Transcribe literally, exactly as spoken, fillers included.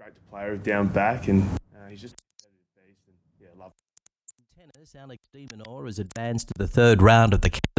great to play with down back, and uh, he's just a competitive beast. And yeah, love. Tennis, Alex de Minaur has advanced to the third round of the